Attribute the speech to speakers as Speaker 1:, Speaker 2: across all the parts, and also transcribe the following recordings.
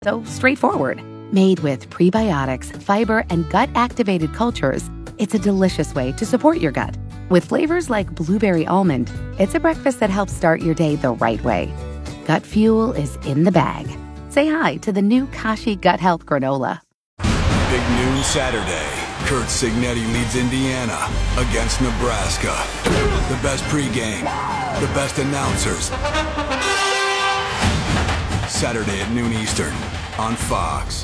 Speaker 1: So straightforward. Made with prebiotics, fiber, and gut-activated cultures, it's a delicious way to support your gut. With flavors like blueberry almond, it's a breakfast that helps start your day the right way. Gut Fuel is in the bag. Say hi to the new Kashi Gut Health Granola.
Speaker 2: Big noon Saturday. Kurt Signetti leads Indiana against Nebraska. The best pregame, the best announcers. Saturday at noon Eastern on Fox.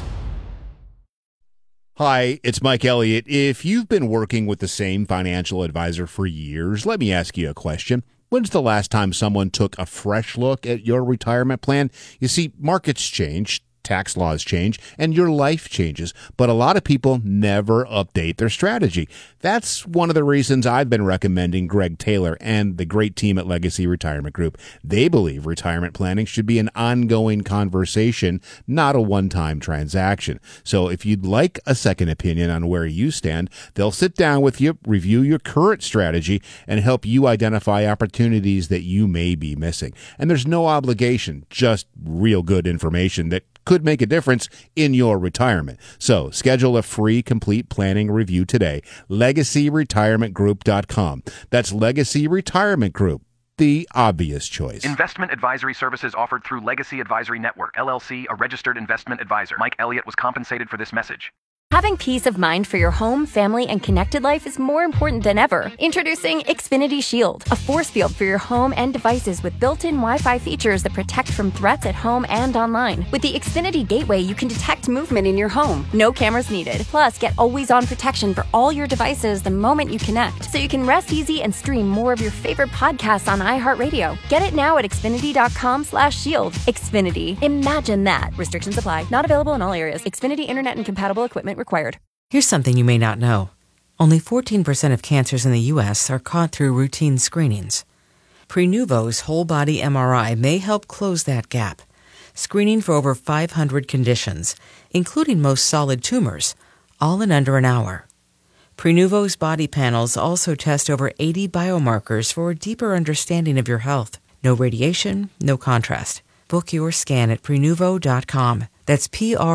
Speaker 3: Hi, it's Mike Elliott. If you've been working with the same financial advisor for years, let me ask you a question. When's the last time someone took a fresh look at your retirement plan? You see, markets change, tax laws change, and your life changes, but a lot of people never update their strategy. That's one of the reasons I've been recommending Greg Taylor and the great team at Legacy Retirement Group. They believe retirement planning should be an ongoing conversation, not a one-time transaction. So if you'd like a second opinion on where you stand, they'll sit down with you, review your current strategy, and help you identify opportunities that you may be missing. And there's no obligation, just real good information that could make a difference in your retirement. So schedule a free complete planning review today. LegacyRetirementGroup.com. That's Legacy Retirement Group, the obvious choice.
Speaker 4: Investment advisory services offered through Legacy Advisory Network, LLC, a registered investment advisor. Mike Elliott was compensated for this message.
Speaker 5: Having peace of mind for your home, family, and connected life is more important than ever. Introducing Xfinity Shield, a force field for your home and devices with built-in Wi-Fi features that protect from threats at home and online. With the Xfinity Gateway, you can detect movement in your home. No cameras needed. Plus, get always-on protection for all your devices the moment you connect, so you can rest easy and stream more of your favorite podcasts on iHeartRadio. Get it now at Xfinity.com/shield. Xfinity. Imagine that. Restrictions apply. Not available in all areas. Xfinity Internet and compatible equipment required.
Speaker 6: Here's something you may not know. Only 14% of cancers in the U.S. are caught through routine screenings. Prenuvo's whole-body MRI may help close that gap, screening for over 500 conditions, including most solid tumors, all in under an hour. Prenuvo's body panels also test over 80 biomarkers for a deeper understanding of your health. No radiation, no contrast. Book your scan at Prenuvo.com. That's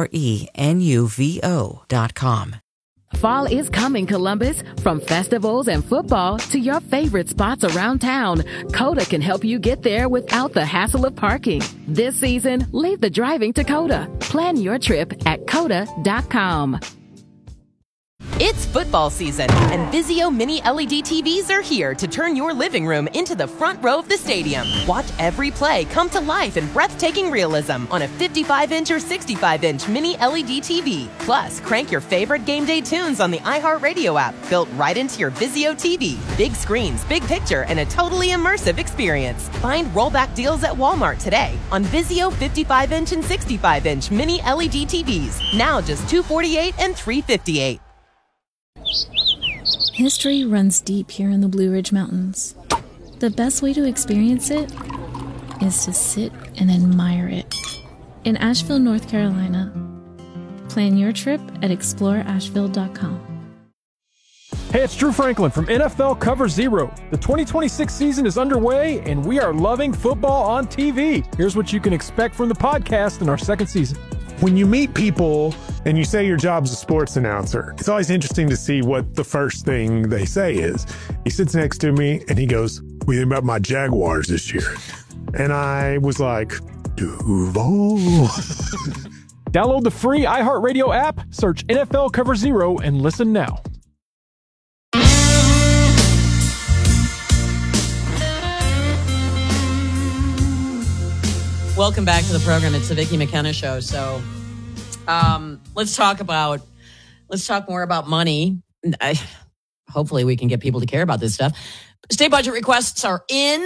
Speaker 6: Prenuvo.com.
Speaker 7: Fall is coming, Columbus. From festivals and football to your favorite spots around town, Coda can help you get there without the hassle of parking. This season, leave the driving to Coda. Plan your trip at Coda.com.
Speaker 8: It's football season, and Vizio Mini LED TVs are here to turn your living room into the front row of the stadium. Watch every play come to life in breathtaking realism on a 55-inch or 65-inch Mini LED TV. Plus, crank your favorite game day tunes on the iHeartRadio app, built right into your Vizio TV. Big screens, big picture, and a totally immersive experience. Find rollback deals at Walmart today on Vizio 55-inch and 65-inch Mini LED TVs. Now just $248 and $358.
Speaker 9: History runs deep here in the Blue Ridge Mountains. The best way to experience it is to sit and admire it. In Asheville, North Carolina. Plan your trip at exploreasheville.com.
Speaker 10: Hey, it's Drew Franklin from NFL Cover Zero. The 2026 season is underway, and we are loving football on TV. Here's what you can expect from the podcast in our second season.
Speaker 11: When you meet people and you say your job's a sports announcer, it's always interesting to see what the first thing they say is. He sits next to me and he goes, "What do you think about my Jaguars this year?" And I was like, Duval.
Speaker 10: Download the free iHeartRadio app, search NFL Cover Zero, and listen now.
Speaker 12: Welcome back to the program. It's the Vicki McKenna Show. So let's talk more about money. Hopefully we can get people to care about this stuff. State budget requests are in.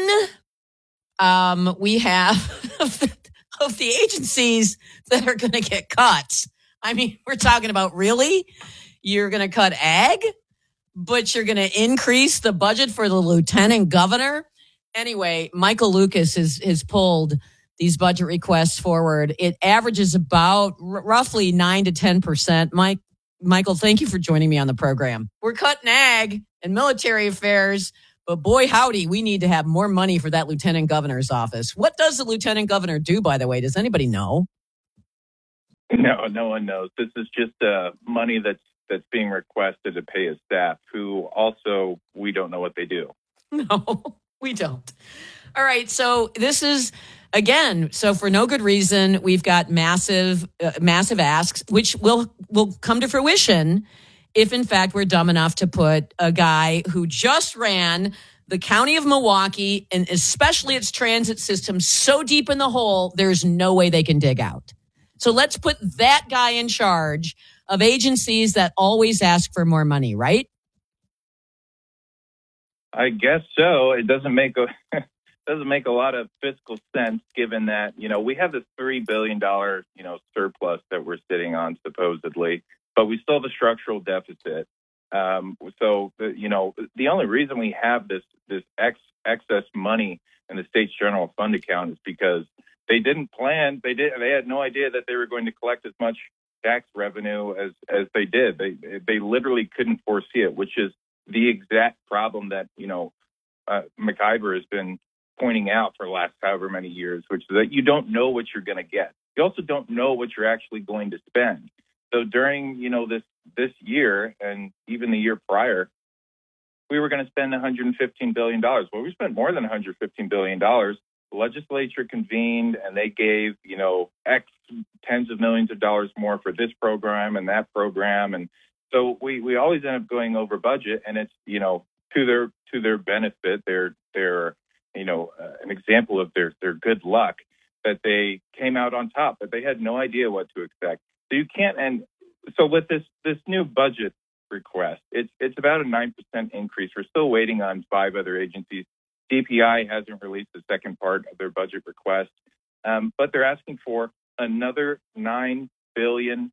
Speaker 12: We have of the agencies that are going to get cut. I mean, we're talking about, really? You're going to cut ag, but you're going to increase the budget for the lieutenant governor? Anyway, Michael Lucas has pulled these budget requests forward. It averages about roughly 9 to 10%. Michael, thank you for joining me on the program. We're cutting ag and military affairs, but boy, howdy, we need to have more money for that lieutenant governor's office. What does the lieutenant governor do, by the way? Does anybody know?
Speaker 13: No, no one knows. This is just money that's being requested to pay a staff who also we don't know what they do.
Speaker 12: No, we don't. All right. So this is, again, so for no good reason, we've got massive asks, which will come to fruition if, in fact, we're dumb enough to put a guy who just ran the county of Milwaukee and especially its transit system so deep in the hole, there's no way they can dig out. So let's put that guy in charge of agencies that always ask for more money, right?
Speaker 13: I guess so. It doesn't make a lot of fiscal sense, given that we have this $3 billion surplus that we're sitting on supposedly, but we still have a structural deficit. So the only reason we have this excess money in the state's general fund account is because they didn't plan. They had no idea that they were going to collect as much tax revenue as they did. They literally couldn't foresee it, which is the exact problem that McIver has been pointing out for the last however many years, which is that you don't know what you're going to get. You also don't know what you're actually going to spend. So during this year and even the year prior, we were going to spend $115 billion. Well, we spent more than $115 billion. The legislature convened and they gave, X tens of millions of dollars more for this program and that program. And so we always end up going over budget, and it's, to their benefit. They're an example of their good luck that they came out on top, but they had no idea what to expect. So you can't, and so with this new budget request, it's about a 9% increase. We're still waiting on 5 other agencies. DPI hasn't released the second part of their budget request, but they're asking for another $9 billion,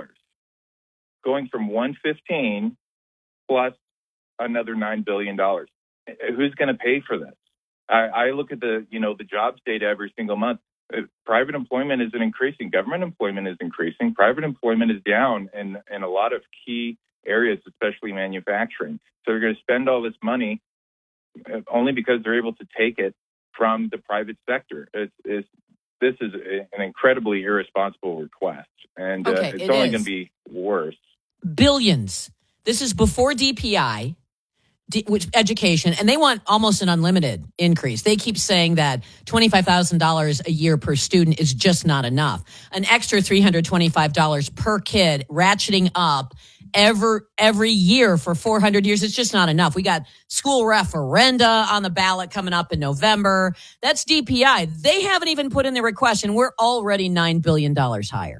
Speaker 13: going from 115 plus another $9 billion. Who's going to pay for this? I look at the jobs data every single month. Private employment isn't increasing. Government employment is increasing. Private employment is down in a lot of key areas, especially manufacturing. So they're going to spend all this money only because they're able to take it from the private sector. This is an incredibly irresponsible request, and it's only going to be worse. Billions.
Speaker 12: This is before DPI. Which education, and they want almost an unlimited increase. They keep saying that $25,000 a year per student is just not enough. An extra $325 per kid, ratcheting up every year for 400 years. It's just not enough. We got school referenda on the ballot coming up in November. That's DPI. They haven't even put in their request, and we're already $9 billion higher.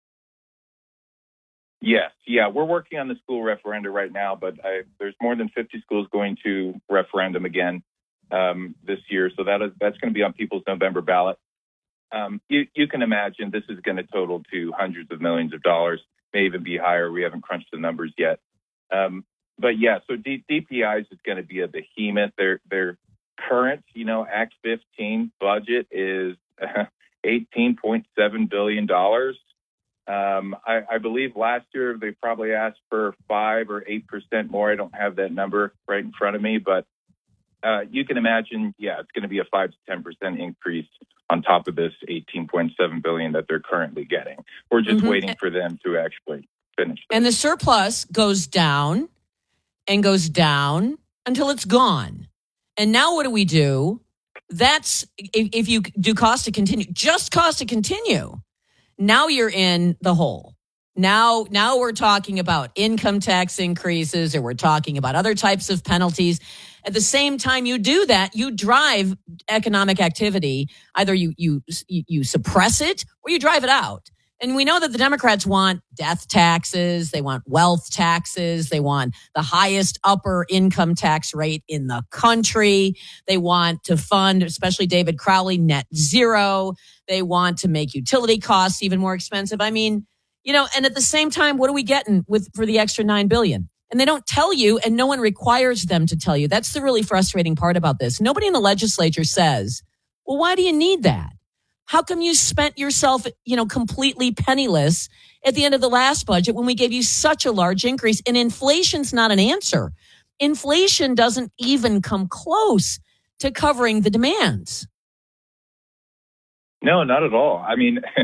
Speaker 13: Yes. Yeah. We're working on the school referenda right now, but there's more than 50 schools going to referendum again this year. So that's going to be on people's November ballot. You can imagine this is going to total to hundreds of millions of dollars, may even be higher. We haven't crunched the numbers yet. But yeah, so DPI's is going to be a behemoth. Their current, Act 15 budget is $18.7 billion. I believe last year they probably asked for 5 or 8% more. I don't have that number right in front of me, but you can imagine, it's going to be a 5 to 10% increase on top of this $18.7 billion that they're currently getting. We're just waiting for them to actually finish this.
Speaker 12: And the surplus goes down and goes down until it's gone. And now what do we do? That's if you do cost to continue, just cost to continue. Now you're in the hole. Now we're talking about income tax increases, or we're talking about other types of penalties. At the same time you do that, you drive economic activity. Either you suppress it or you drive it out. And we know that the Democrats want death taxes. They want wealth taxes. They want the highest upper income tax rate in the country. They want to fund, especially David Crowley, net zero. They want to make utility costs even more expensive. I mean, and at the same time, what are we getting for the extra $9 billion? And they don't tell you, and no one requires them to tell you. That's the really frustrating part about this. Nobody in the legislature says, well, why do you need that? How come you spent yourself, completely penniless at the end of the last budget when we gave you such a large increase? And inflation's not an answer. Inflation doesn't even come close to covering the demands.
Speaker 13: No, not at all. I mean,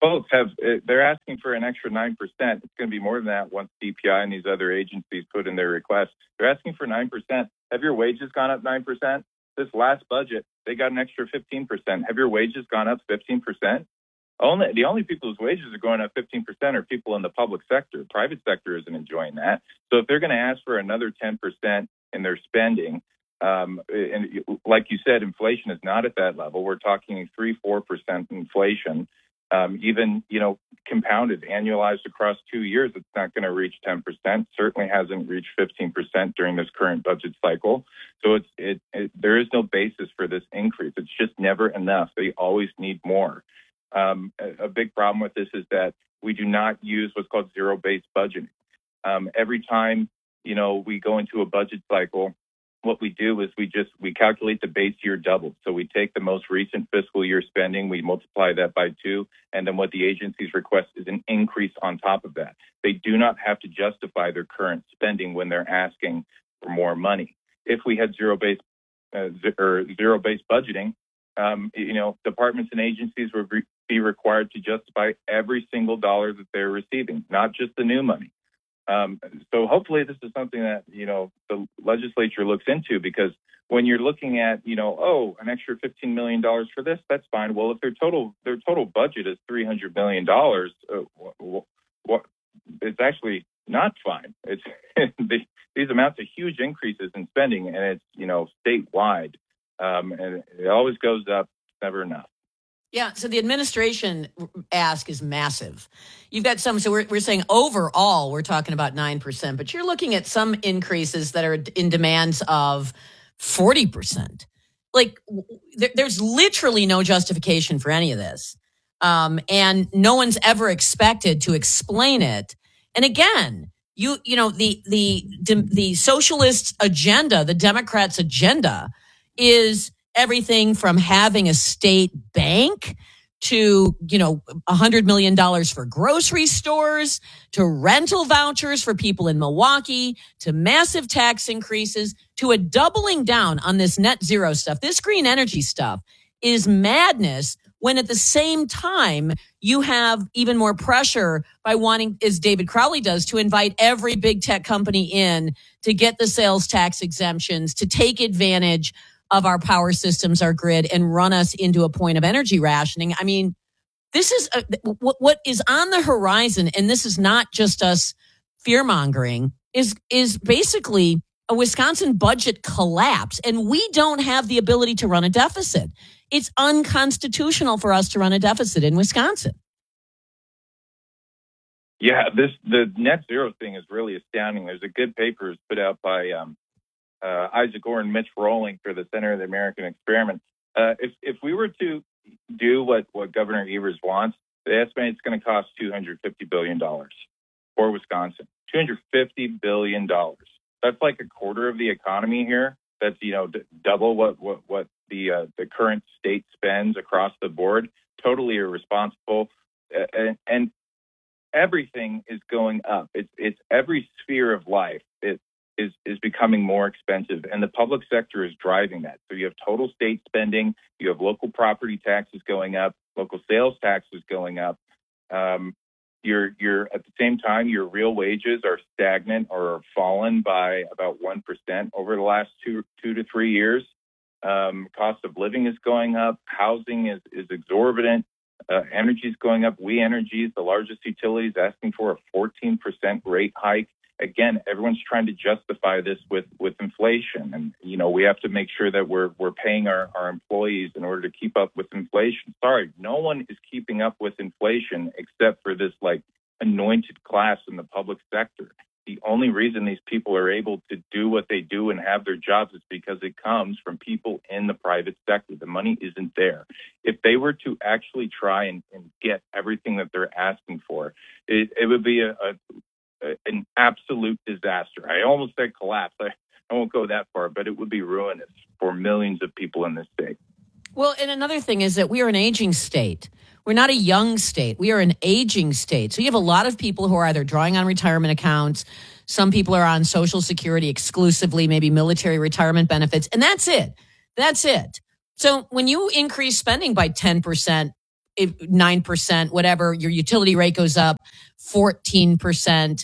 Speaker 13: Folks they're asking for an extra 9%. It's going to be more than that once DPI and these other agencies put in their requests. They're asking for 9%. Have your wages gone up 9%? This last budget, they got an extra 15%. Have your wages gone up 15%? The only people whose wages are going up 15% are people in the public sector. Private sector isn't enjoying that. So if they're going to ask for another 10% in their spending, and like you said, inflation is not at that level. We're talking 3-4% inflation. Even, compounded, annualized across 2 years, it's not going to reach 10%. Certainly hasn't reached 15% during this current budget cycle. So there is no basis for this increase. It's just never enough. They always need more. A big problem with this is that we do not use what's called zero-based budgeting. Every time, we go into a budget cycle, what we do is we calculate the base year double. So we take the most recent fiscal year spending, we multiply that by 2, and then what the agencies request is an increase on top of that. They do not have to justify their current spending when they're asking for more money. If we had zero-based budgeting, departments and agencies would be required to justify every single dollar that they're receiving, not just the new money. So hopefully this is something that, the legislature looks into, because when you're looking at, an extra $15 million for this, that's fine. Well, if their total budget is $300 million, it's actually not fine. These amounts of huge increases in spending, and it's, statewide. And it always goes up, never enough.
Speaker 12: Yeah, so the administration ask is massive. You've got some, so we're saying overall we're talking about 9%, but you're looking at some increases that are in demands of 40%. Like, there's literally no justification for any of this. And no one's ever expected to explain it. And again, the socialist agenda, the Democrats' agenda is everything from having a state bank to, $100 million for grocery stores, to rental vouchers for people in Milwaukee, to massive tax increases, to a doubling down on this net zero stuff. This green energy stuff is madness, when at the same time you have even more pressure by wanting, as David Crowley does, to invite every big tech company in to get the sales tax exemptions, to take advantage of our power systems, our grid, and run us into a point of energy rationing. I mean, this is what is on the horizon, and this is not just us fear-mongering, is basically a Wisconsin budget collapse, and we don't have the ability to run a deficit. It's unconstitutional for us to run a deficit in Wisconsin.
Speaker 13: Yeah, the net zero thing is really astounding. There's a good paper put out by Isaac Orr and Mitch Rolling for the Center of the American Experiment. If we were to do what Governor Evers wants, they estimate it's going to cost $250 billion for Wisconsin. $250 billion. That's like a quarter of the economy here. That's double what the current state spends across the board. Totally irresponsible, and everything is going up. It's every sphere of life. Is becoming more expensive, and the public sector is driving that. So you have total state spending, you have local property taxes going up, local sales taxes going up. You're at the same time, your real wages are stagnant or are fallen by about 1% over the last two to 3 years. Cost of living is going up, housing is exorbitant, energy is going up. We Energies, the largest utility, is asking for a 14% rate hike. Again, everyone's trying to justify this with inflation. And, we have to make sure that we're paying our employees in order to keep up with inflation. Sorry, no one is keeping up with inflation except for this, anointed class in the public sector. The only reason these people are able to do what they do and have their jobs is because it comes from people in the private sector. The money isn't there. If they were to actually try and get everything that they're asking for, it would be an absolute disaster. I almost said collapse. I won't go that far, but it would be ruinous for millions of people in this state.
Speaker 12: Well, and another thing is that we are an aging state. We're not a young state. We are an aging state. So you have a lot of people who are either drawing on retirement accounts. Some people are on Social Security exclusively, maybe military retirement benefits. And that's it. That's it. So when you increase spending by 10%, 9%, whatever. Your utility rate goes up 14%.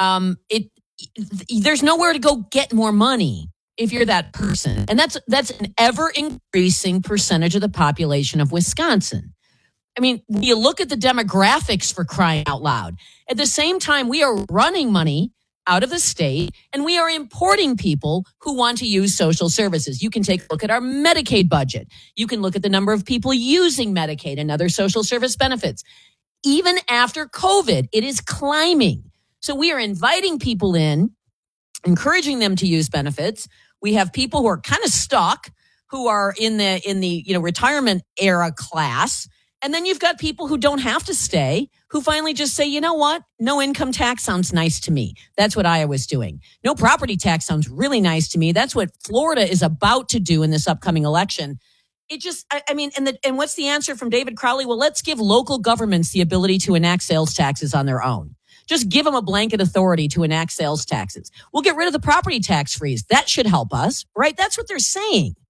Speaker 12: There's nowhere to go get more money if you're that person. And that's an ever increasing percentage of the population of Wisconsin. I mean, when you look at the demographics, for crying out loud, at the same time, we are running money out of the state and we are importing people who want to use social services. You can take a look at our Medicaid budget. You can look at the number of people using Medicaid and other social service benefits. Even after COVID, it is climbing. So we are inviting people in, encouraging them to use benefits. We have people who are kind of stuck, who are in the retirement era class. And then you've got people who don't have to stay, who finally just say, you know what? No income tax sounds nice to me. That's what Iowa's doing. No property tax sounds really nice to me. That's what Florida is about to do in this upcoming election. It just, and what's the answer from David Crowley? Well, let's give local governments the ability to enact sales taxes on their own. Just give them a blanket authority to enact sales taxes. We'll get rid of the property tax freeze. That should help us, right? That's what they're saying.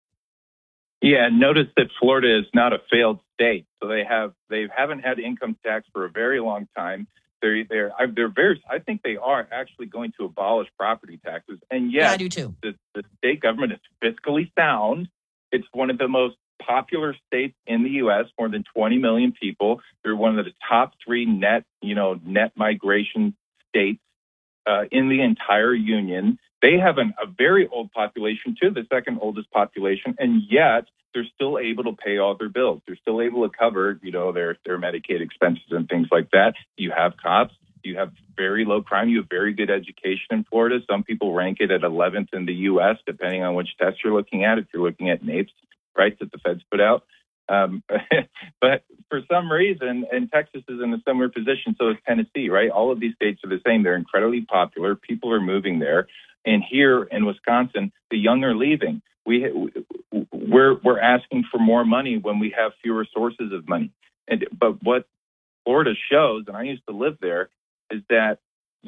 Speaker 13: Yeah, notice that Florida is not a failed state, so they haven't had income tax for a very long time. I think they are actually going to abolish property taxes, and yes,
Speaker 12: yeah, I do too.
Speaker 13: The state government is fiscally sound. It's one of the most popular states in the U.S. More than 20 million people. They're one of the top 3 net migration states in the entire union. They have a very old population, too, the second oldest population, and yet they're still able to pay all their bills. They're still able to cover, their Medicaid expenses and things like that. You have cops. You have very low crime. You have very good education in Florida. Some people rank it at 11th in the U.S., depending on which test you're looking at. If you're looking at NAEPS, right, that the feds put out. But for some reason, and Texas is in a similar position, so is Tennessee, right? All of these states are the same. They're incredibly popular. People are moving there. And here in Wisconsin, the young are leaving. We're asking for more money when we have fewer sources of money. But what Florida shows, and I used to live there, is that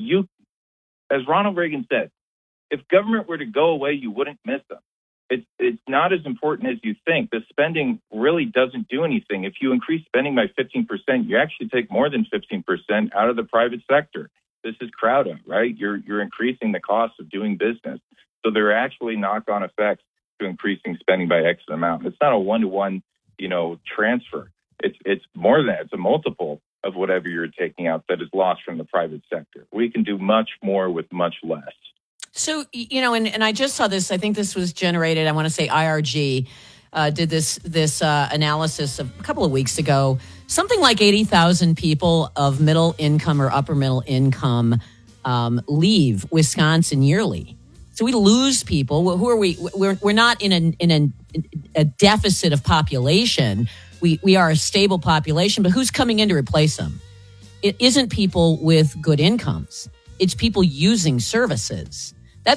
Speaker 13: as Ronald Reagan said, if government were to go away, you wouldn't miss them. It's not as important as you think. The spending really doesn't do anything. If you increase spending by 15%, you actually take more than 15% out of the private sector. This is crowd out, right? You're increasing the cost of doing business. So there are actually knock-on effects to increasing spending by X amount. It's not a one-to-one, transfer. It's more than that. It's a multiple of whatever you're taking out that is lost from the private sector. We can do much more with much less.
Speaker 12: So, and I just saw this, I think this was generated, I want to say IRG did this analysis a couple of weeks ago. Something like 80,000 people of middle income or upper middle income leave Wisconsin yearly. So we lose people. Well, who are we? We're not in a deficit of population. We are a stable population, but who's coming in to replace them? It isn't people with good incomes. It's people using services.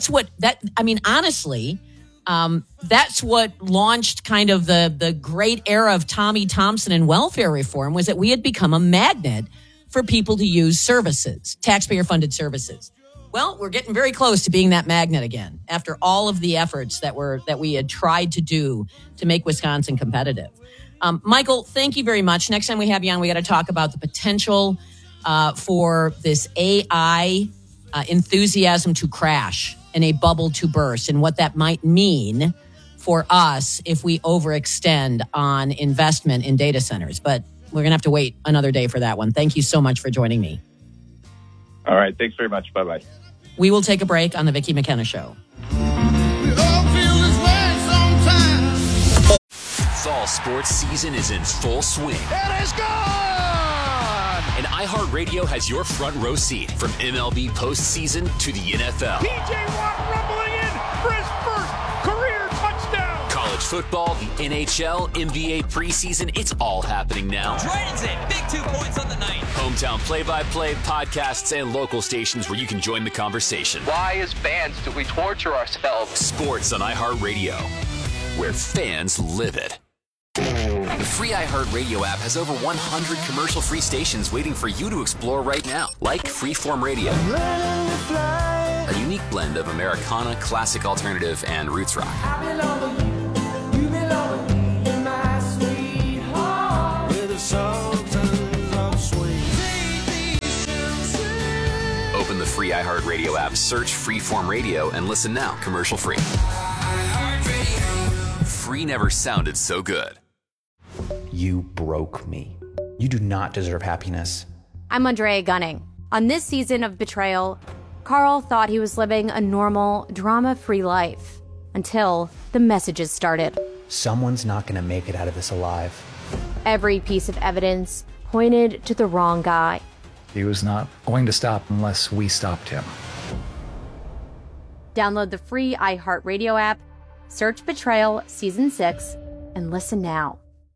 Speaker 12: Honestly, that's what launched kind of the great era of Tommy Thompson and welfare reform, was that we had become a magnet for people to use services, taxpayer-funded services. Well, we're getting very close to being that magnet again after all of the efforts that we had tried to do to make Wisconsin competitive. Michael, thank you very much. Next time we have you on, we got to talk about the potential for this AI enthusiasm to crash and a bubble to burst, and what that might mean for us if we overextend on investment in data centers. But we're going to have to wait another day for that one. Thank you so much for joining me.
Speaker 13: All right. Thanks very much. Bye-bye.
Speaker 12: We will take a break on the Vicki McKenna Show.
Speaker 14: Fall sports season is in full swing.
Speaker 15: It is gone!
Speaker 14: And iHeartRadio has your front row seat from MLB postseason to the NFL.
Speaker 15: P.J. Watt rumbling in for his first career touchdown.
Speaker 14: College football, the NHL, NBA preseason, it's all happening now.
Speaker 16: Dragons in, big 2 points on the night.
Speaker 14: Hometown play-by-play, podcasts, and local stations where you can join the conversation.
Speaker 17: Why, as fans, do we torture ourselves?
Speaker 14: Sports on iHeartRadio, where fans live it. The free iHeartRadio app has over 100 commercial-free stations waiting for you to explore right now, like Freeform Radio, a unique blend of Americana, classic alternative, and roots rock. Open the free iHeartRadio app, search Freeform Radio, and listen now, commercial free. Free never sounded so good.
Speaker 18: You broke me. You do not deserve happiness.
Speaker 19: I'm Andrea Gunning. On this season of Betrayal, Carl thought he was living a normal, drama-free life until the messages started.
Speaker 18: Someone's not going to make it out of this alive.
Speaker 19: Every piece of evidence pointed to the wrong guy.
Speaker 20: He was not going to stop unless we stopped him.
Speaker 19: Download the free iHeartRadio app, search Betrayal Season 6, and listen now.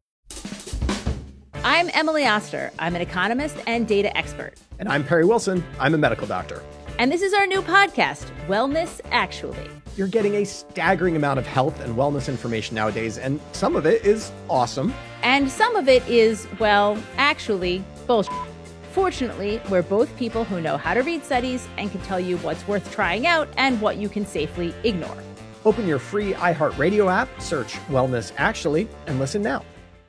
Speaker 21: I'm Emily Oster. I'm an economist and data expert.
Speaker 22: And I'm Perry Wilson. I'm a medical doctor.
Speaker 21: And this is our new podcast, Wellness Actually.
Speaker 22: You're getting a staggering amount of health and wellness information nowadays, and some of it is awesome.
Speaker 21: And some of it is, well, actually, bullshit. Fortunately, we're both people who know how to read studies and can tell you what's worth trying out and what you can safely ignore.
Speaker 22: Open your free iHeartRadio app, search Wellness Actually, and listen now.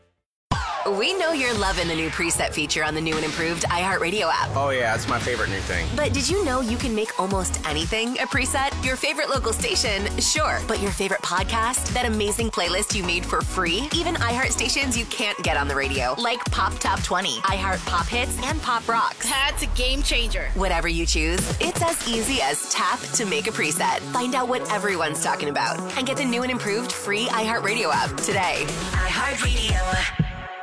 Speaker 23: We know you're loving the new preset feature on the new and improved iHeartRadio app.
Speaker 24: Oh yeah, it's my favorite new thing.
Speaker 23: But did you know you can make almost anything a preset? Your favorite local station, sure. But your favorite podcast? That amazing playlist you made for free? Even iHeart stations you can't get on the radio, like Pop Top 20, iHeart Pop Hits, and Pop Rocks.
Speaker 25: That's a game changer.
Speaker 23: Whatever you choose, it's as easy as tap to make a preset. Find out what everyone's talking about and get the new and improved free iHeartRadio app today. iHeartRadio.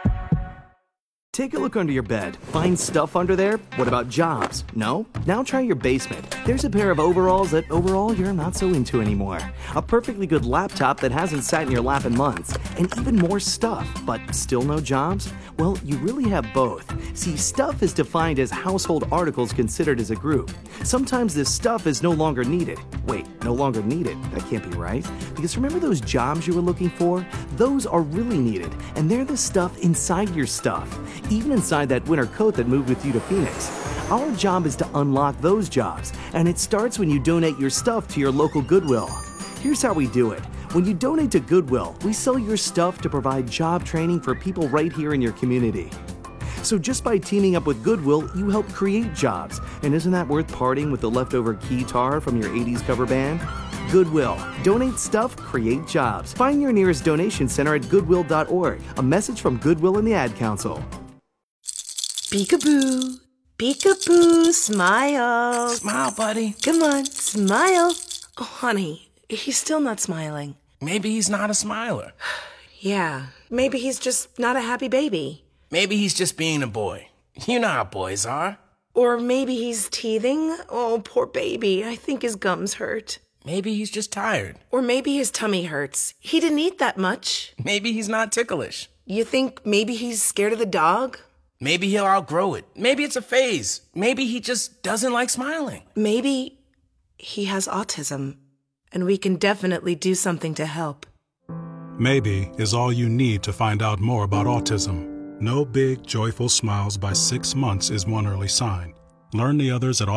Speaker 26: Take a look under your bed. Find stuff under there? What about jobs? No? Now try your basement. There's a pair of overalls that overall you're not so into anymore. A perfectly good laptop that hasn't sat in your lap in months. And even more stuff, but still no jobs? Well, you really have both. See, stuff is defined as household articles considered as a group. Sometimes this stuff is no longer needed. Wait, no longer needed? That can't be right. Because remember those jobs you were looking for? Those are really needed, and they're the stuff inside your stuff. Even inside that winter coat that moved with you to Phoenix. Our job is to unlock those jobs, and it starts when you donate your stuff to your local Goodwill. Here's how we do it. When you donate to Goodwill, we sell your stuff to provide job training for people right here in your community. So just by teaming up with Goodwill, you help create jobs. And isn't that worth parting with the leftover keytar from your 80s cover band? Goodwill. Donate stuff, create jobs. Find your nearest donation center at goodwill.org. A message from Goodwill and the Ad Council.
Speaker 27: Peekaboo. Peekaboo. Smile.
Speaker 28: Smile, buddy.
Speaker 27: Come on, smile. Oh, honey, he's still not smiling.
Speaker 28: Maybe he's not a smiler.
Speaker 27: Yeah, maybe he's just not a happy baby.
Speaker 28: Maybe he's just being a boy. You know how boys are.
Speaker 27: Or maybe he's teething. Oh, poor baby. I think his gums hurt.
Speaker 28: Maybe he's just tired.
Speaker 27: Or maybe his tummy hurts. He didn't eat that much.
Speaker 28: Maybe he's not ticklish.
Speaker 27: You think maybe he's scared of the dog?
Speaker 28: Maybe he'll outgrow it. Maybe it's a phase. Maybe he just doesn't like smiling.
Speaker 27: Maybe he has autism, and we can definitely do something to help.
Speaker 29: Maybe is all you need to find out more about autism. No big, joyful smiles by 6 months is one early sign. Learn the others at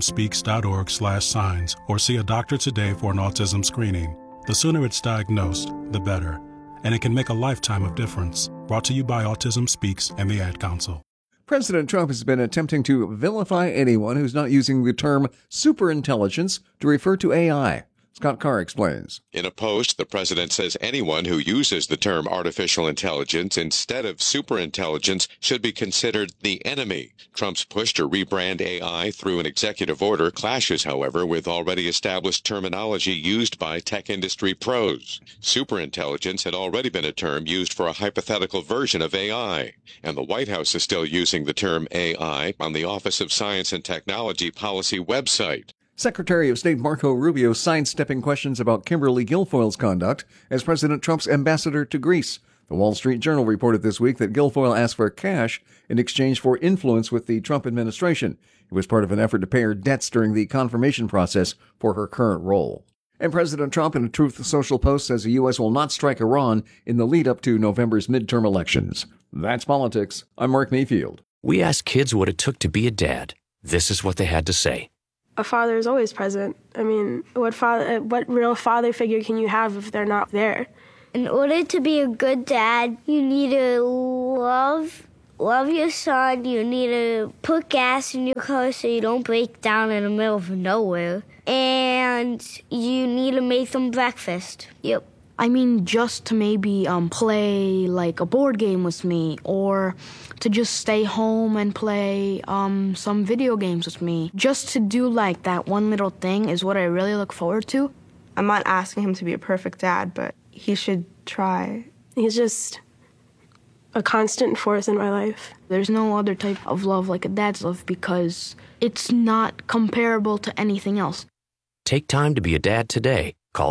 Speaker 29: autismspeaks.org/signs or see a doctor today for an autism screening. The sooner it's diagnosed, the better. And it can make a lifetime of difference. Brought to you by Autism Speaks and the Ad Council.
Speaker 30: President Trump has been attempting to vilify anyone who's not using the term superintelligence to refer to AI. Scott Carr explains.
Speaker 31: In a post, the president says anyone who uses the term artificial intelligence instead of superintelligence should be considered the enemy. Trump's push to rebrand AI through an executive order clashes, however, with already established terminology used by tech industry pros. Superintelligence had already been a term used for a hypothetical version of AI, and the White House is still using the term AI on the Office of Science and Technology policy website.
Speaker 30: Secretary of State Marco Rubio sidestepping questions about Kimberly Guilfoyle's conduct as President Trump's ambassador to Greece. The Wall Street Journal reported this week that Guilfoyle asked for cash in exchange for influence with the Trump administration. It was part of an effort to pay her debts during the confirmation process for her current role. And President Trump, in a Truth Social post, says the U.S. will not strike Iran in the lead up to November's midterm elections. That's politics. I'm Mark Mayfield.
Speaker 32: We asked kids what it took to be a dad. This is what they had to say.
Speaker 33: A father is always present. I mean, what real father figure can you have if they're not there?
Speaker 34: In order to be a good dad, you need to love
Speaker 1: love your son. You need to put gas in your car so you don't break down in the middle of nowhere. And you need to make them breakfast. Yep.
Speaker 2: I mean, just to maybe play like a board game with me, or to just stay home and play some video games with me. Just to do like that one little thing is what I really look forward to.
Speaker 27: I'm not asking him to be a perfect dad, but he should try.
Speaker 33: He's just a constant force in my life.
Speaker 2: There's no other type of love like a dad's love because it's not comparable to anything else.
Speaker 32: Take time to be a dad today. Call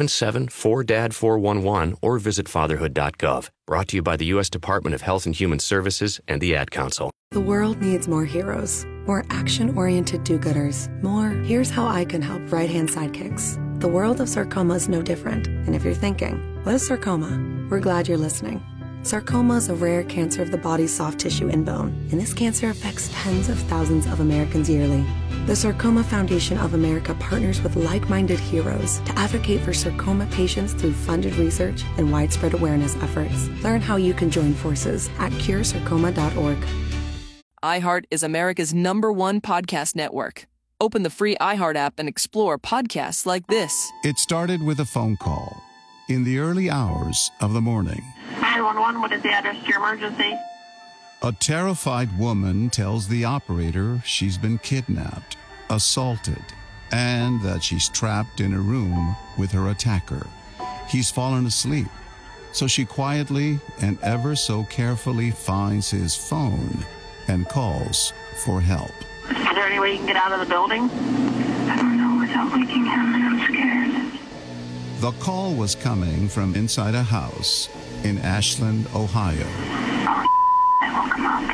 Speaker 32: 877-4DAD-411 or visit fatherhood.gov. Brought to you by the U.S. Department of Health and Human Services and the Ad Council.
Speaker 3: The world needs more heroes, more action-oriented do-gooders, more here's how I can help right-hand sidekicks. The world of sarcoma is no different. And if you're thinking, what is sarcoma? We're glad you're listening. Sarcoma is a rare cancer of the body's soft tissue and bone, and this cancer affects tens of thousands of Americans yearly. The Sarcoma Foundation of America partners with like-minded heroes to advocate for sarcoma patients through funded research and widespread awareness efforts. Learn how you can join forces at curesarcoma.org.
Speaker 4: iHeart is America's #1 podcast network. Open the free iHeart app and explore podcasts like this.
Speaker 5: It started with a phone call in the early hours of the morning.
Speaker 6: 911, what is the address to your emergency?
Speaker 5: A terrified woman tells the operator she's been kidnapped, assaulted, and that she's trapped in a room with her attacker. He's fallen asleep, so she quietly and ever so carefully finds his phone and calls for help.
Speaker 6: Is there any way you can get out of the building? I don't know without waking him. I'm scared.
Speaker 5: The call was coming from inside a house in Ashland, Ohio.
Speaker 6: I will come up.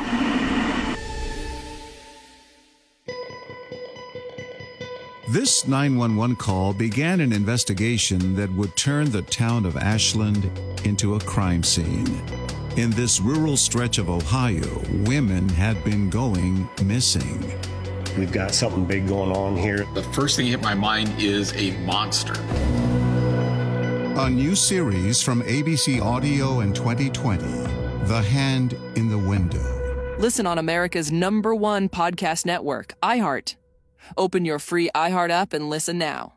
Speaker 5: This 911 call began an investigation that would turn the town of Ashland into a crime scene. In this rural stretch of Ohio, women had been going missing.
Speaker 7: We've got something big going on here.
Speaker 8: The first thing that hit my mind is a monster.
Speaker 5: A new series from ABC Audio in 2020, The Hand in the Window.
Speaker 4: Listen on America's #1 podcast network, iHeart. Open your free iHeart app and listen now.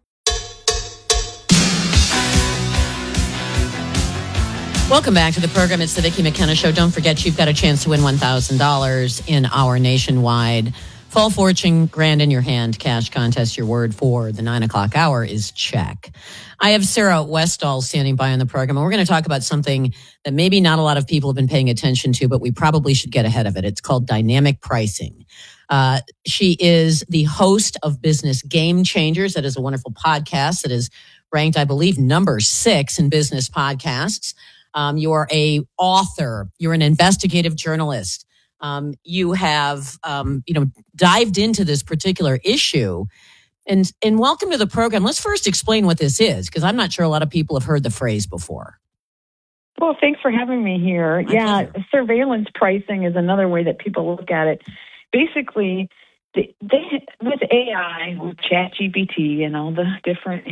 Speaker 12: Welcome back to the program. It's the Vicki McKenna Show. Don't forget, you've got a chance to win $1,000 in our nationwide Fall Fortune Grand in Your Hand cash contest. Your word for the 9 o'clock hour is check. I have Sarah Westall standing by on the program, and we're going to talk about something that maybe not a lot of people have been paying attention to, but we probably should get ahead of it. It's called dynamic pricing. She is the host of Business Game Changers. That is a wonderful podcast that is ranked, I believe, #6 in business podcasts. You're a author. You're an investigative journalist. You have, dived into this particular issue. And welcome to the program. Let's first explain what this is, because I'm not sure a lot of people have heard the phrase before.
Speaker 9: Well, thanks for having me here.
Speaker 12: My pleasure.
Speaker 9: Surveillance pricing is another way that people look at it. Basically, they with AI, with ChatGPT and all the different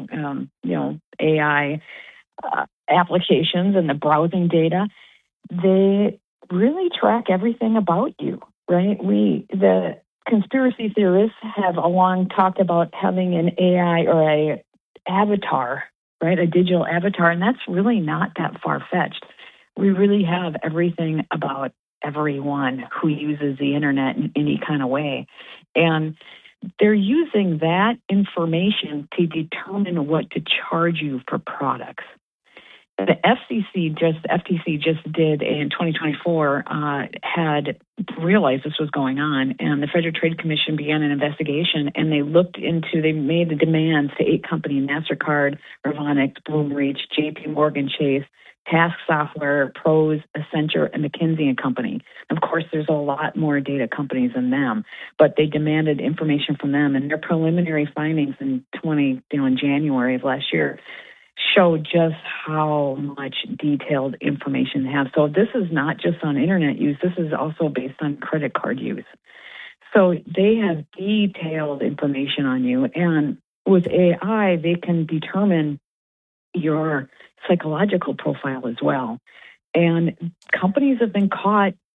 Speaker 9: AI applications and the browsing data, they really track everything about you, right? The conspiracy theorists have long talked about having an AI or a avatar, right? A digital avatar, and that's really not that far-fetched. We really have everything about everyone who uses the internet in any kind of way. And they're using that information to determine what to charge you for products. The FTC just did in 2024 had realized this was going on, and the Federal Trade Commission began an investigation, and they made the demands to 8 companies: MasterCard, Ravonix, Bloomreach, JP Morgan Chase, Task Software, Pros, Accenture, and McKinsey & Company. Of course, there's a lot more data companies than them, but they demanded information from them, and their preliminary findings in January of last year show just how much detailed information they have. So this is not just on internet use. This is also based on credit card use. So they have detailed information on you. And with AI, they can determine your psychological profile as well. And companies have been caught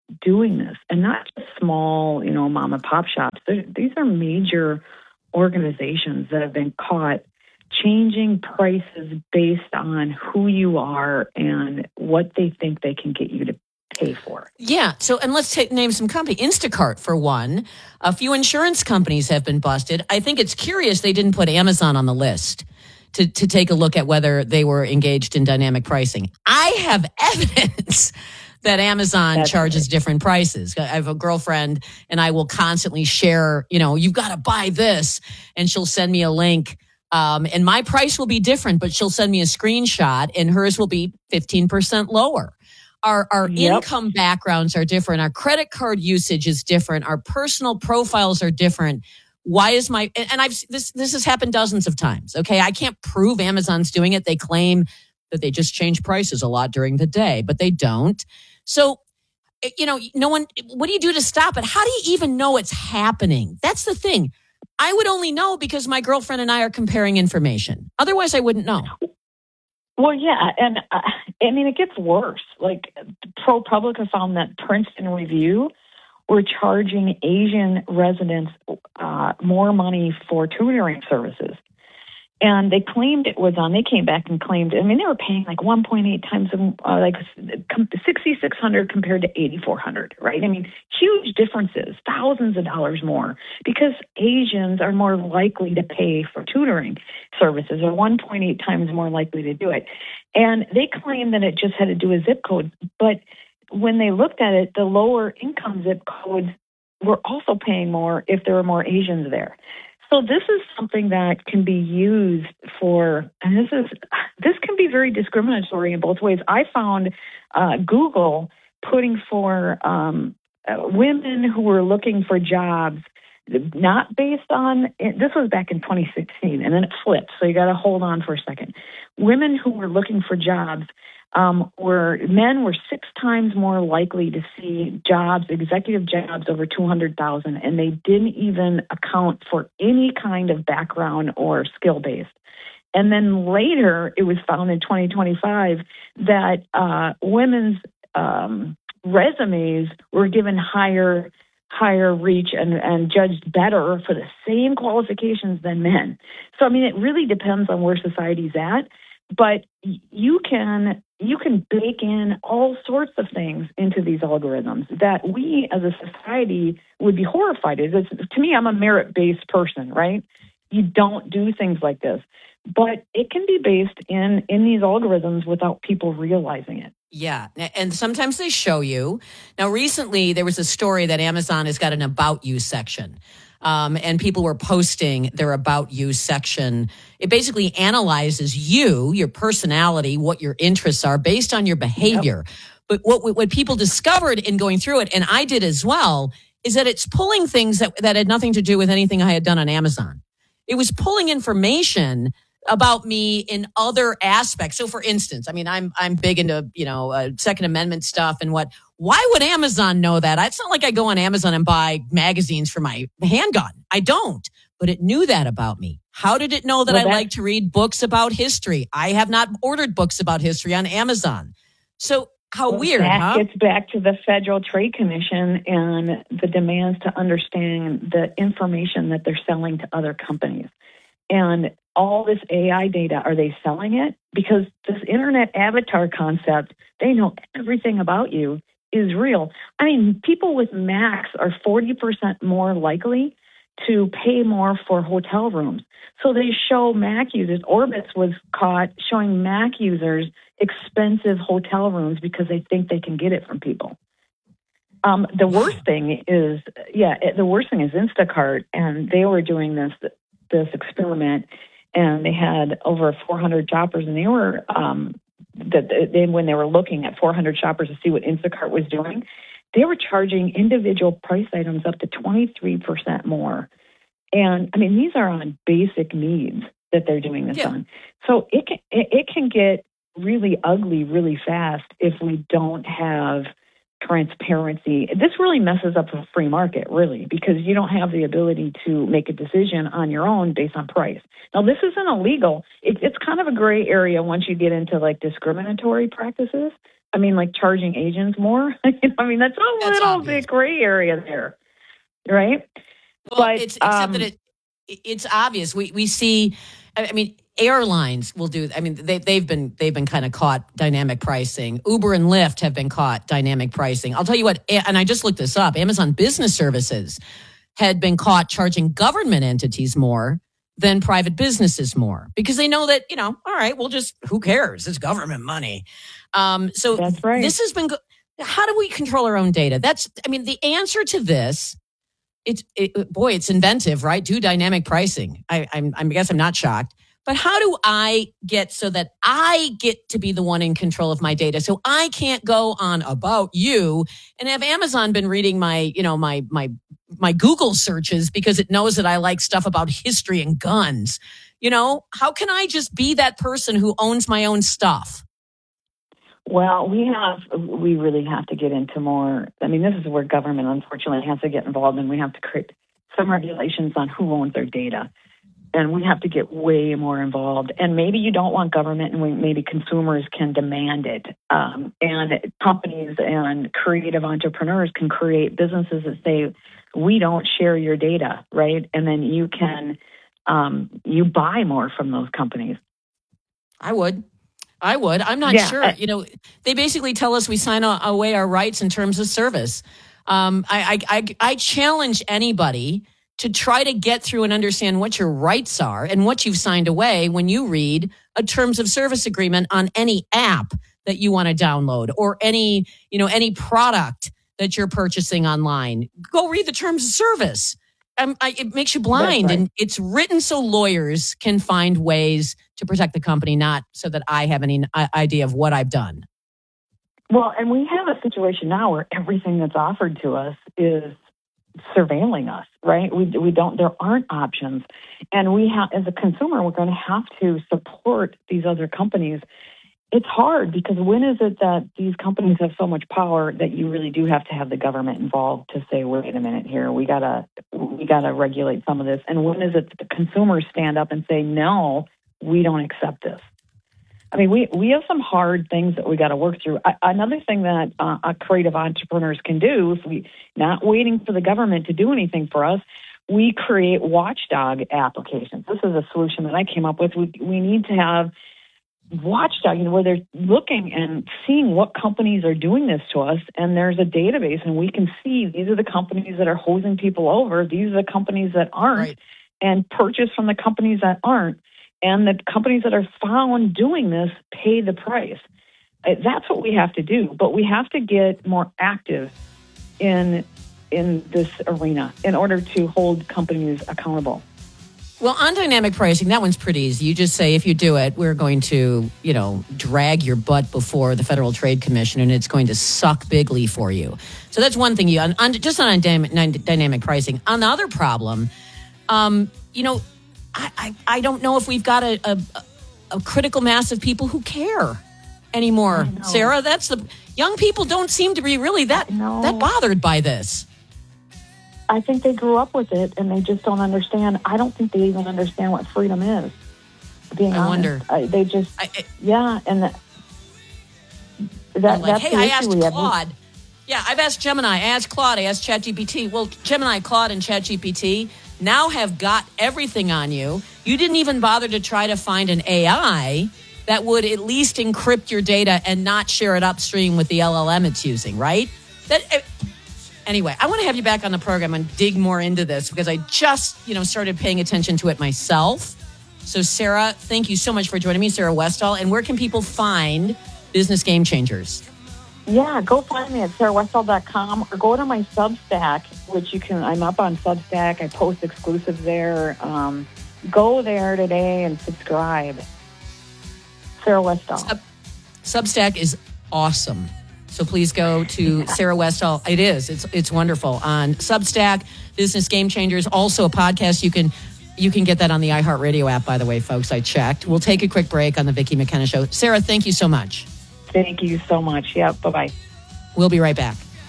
Speaker 9: doing this, and not just small, mom and pop shops. These are major organizations that have been caught changing prices based on who you are and what they think they can get you to pay for.
Speaker 12: Yeah. So, and let's name some company. Instacart, for one. A few insurance companies have been busted. I think it's curious they didn't put Amazon on the list to take a look at whether they were engaged in dynamic pricing. I have evidence that Amazon charges different prices. I have a girlfriend, and I will constantly share, you've got to buy this, and she'll send me a link. And my price will be different, but she'll send me a screenshot, and hers will be 15% lower. Our income backgrounds are different. Our credit card usage is different. Our personal profiles are different. Why is this has happened dozens of times. Okay. I can't prove Amazon's doing it. They claim that they just change prices a lot during the day, but they don't. So, no one, what do you do to stop it? How do you even know it's happening? That's the thing. I would only know because my girlfriend and I are comparing information. Otherwise, I wouldn't know.
Speaker 9: Well, yeah. And it gets worse. Like ProPublica found that Princeton Review were charging Asian residents more money for tutoring services. And they claimed it was they came back and claimed, they were paying like 1.8 times, like $6,600 compared to $8,400, right? Huge differences, thousands of dollars more, because Asians are more likely to pay for tutoring services, or 1.8 times more likely to do it. And they claimed that it just had to do with zip codes. But when they looked at it, the lower income zip codes were also paying more if there were more Asians there. So this is something that can be used for, and this can be very discriminatory in both ways. I found Google putting for women who were looking for jobs, not based on, this was back in 2016, and then it flipped, so you got to hold on for a second. Women who were looking for jobs men were 6 times more likely to see jobs, executive jobs over 200,000, and they didn't even account for any kind of background or skill based. And then later, it was found in 2025 that women's resumes were given higher reach and judged better for the same qualifications than men. So, it really depends on where society's at. But you can bake in all sorts of things into these algorithms that we as a society would be horrified at. To me, I'm a merit-based person, right? You don't do things like this. But it can be based in these algorithms without people realizing it.
Speaker 12: Yeah. And sometimes they show you. Now, recently, there was a story that Amazon has got an About You section. And people were posting their About You section. It basically analyzes you, your personality, what your interests are based on your behavior. Yep. But what people discovered in going through it, and I did as well, is that it's pulling things that had nothing to do with anything I had done on Amazon. It was pulling information about me in other aspects. So, for instance, I'm big into Second Amendment stuff and why would Amazon know that? It's not like I go on Amazon and buy magazines for my handgun. I don't, but it knew that about me. How did it know that I like to read books about history? I have not ordered books about history on Amazon. So how weird, huh?
Speaker 9: That gets back to the Federal Trade Commission and the demands to understand the information that they're selling to other companies. And all this AI data, are they selling it? Because this internet avatar concept, they know everything about you is real. People with Macs are 40% more likely to pay more for hotel rooms. So they show Mac users, Orbitz was caught showing Mac users expensive hotel rooms because they think they can get it from people. The worst thing is Instacart, and they were doing this experiment, and they had over 400 shoppers, and they were when they were looking at 400 shoppers to see what Instacart was doing, they were charging individual price items up to 23% more. And these are on basic needs that they're doing this on. So it can get really ugly really fast if we don't have transparency. This really messes up the free market, really, because you don't have the ability to make a decision on your own based on price. Now, this isn't illegal. It's kind of a gray area once you get into like discriminatory practices. I mean, like charging agents more. I mean, that's a little bit gray area there, right?
Speaker 12: Well,
Speaker 9: but
Speaker 12: except that it's obvious. We see. I mean, airlines will do. I mean, they've been kind of caught dynamic pricing. Uber and Lyft have been caught dynamic pricing. I'll tell you what. And I just looked this up. Amazon Business Services had been caught charging government entities more than private businesses more, because they know that, all right, who cares? It's government money. So
Speaker 9: that's right.
Speaker 12: This has been. How do we control our own data? The answer to this. It's inventive, right? Do dynamic pricing. I guess I'm not shocked. But how do I get so that I get to be the one in control of my data? So I can't go on About You and have Amazon been reading my Google searches because it knows that I like stuff about history and guns. How can I just be that person who owns my own stuff?
Speaker 9: Well, we really have to get into more. I mean, this is where government, unfortunately, has to get involved, and we have to create some regulations on who owns their data. And we have to get way more involved. And maybe you don't want government, and maybe consumers can demand it. And companies and creative entrepreneurs can create businesses that say, we don't share your data, right? And then you can you buy more from those companies.
Speaker 12: I would. I'm not sure. They basically tell us we sign away our rights in terms of service. I challenge anybody to try to get through and understand what your rights are and what you've signed away when you read a terms of service agreement on any app that you want to download or any product that you're purchasing online. Go read the terms of service. It makes you blind, right. And it's written so lawyers can find ways to protect the company, not so that I have any idea of what I've done.
Speaker 9: Well, and we have a situation now where everything that's offered to us is surveilling us, right? There aren't options. And we have, as a consumer, we're going to have to support these other companies. It's hard because when is it that these companies have so much power that you really do have to have the government involved to say, wait a minute here, we gotta regulate some of this? And when is it that the consumers stand up and say, no, we don't accept this? I mean, we have some hard things that we got to work through. Another thing that creative entrepreneurs can do, if we not waiting for the government to do anything for us, we create watchdog applications. This is a solution that I came up with. We need to have watchdog, where they're looking and seeing what companies are doing this to us, and there's a database, and we can see these are the companies that are hosing people over, these are the companies that aren't, right, and purchase from the companies that aren't, and the companies that are found doing this pay the price. That's what we have to do, but we have to get more active in this arena in order to hold companies accountable.
Speaker 12: Well, on dynamic pricing, that one's pretty easy. You just say, if you do it, we're going to, drag your butt before the Federal Trade Commission, and it's going to suck bigly for you. So that's one thing just on dynamic pricing. On the other problem, I don't know if we've got a critical mass of people who care anymore. Sarah, young people don't seem to be really that bothered by this.
Speaker 9: I think they grew up with it and they just don't understand. I don't think they even understand what freedom is. Being honest.
Speaker 12: Wonder.
Speaker 9: They just, and that's
Speaker 12: like, hey, I asked Claude. Yeah, I've asked Gemini, I asked Claude, I asked ChatGPT. Well, Gemini, Claude, and ChatGPT now have got everything on you. You didn't even bother to try to find an AI that would at least encrypt your data and not share it upstream with the LLM it's using, right? Anyway, I want to have you back on the program and dig more into this because I just, started paying attention to it myself. So, Sarah, thank you so much for joining me, Sarah Westall. And where can people find Business Game Changers?
Speaker 9: Yeah, go find me at sarahwestall.com or go to my Substack, which I'm up on Substack. I post exclusives there. Go there today and subscribe. Sarah Westall.
Speaker 12: Substack is awesome. So please go to Sarah Westall. It is. It's wonderful. On Substack, Business Game Changers, also a podcast. You can get that on the iHeartRadio app, by the way, folks. I checked. We'll take a quick break on the Vicki McKenna Show. Sarah, thank you so much.
Speaker 9: Thank you so much. Yeah, bye-bye.
Speaker 12: We'll be right back.